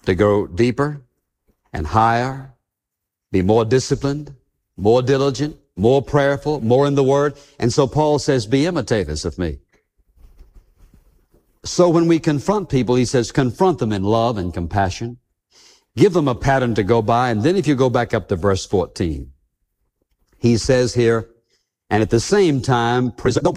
to go deeper and higher, be more disciplined, more diligent, more prayerful, more in the Word. And so Paul says, be imitators of me. So when we confront people, he says, confront them in love and compassion. Give them a pattern to go by. And then if you go back up to verse 14, he says here, and at the same time, present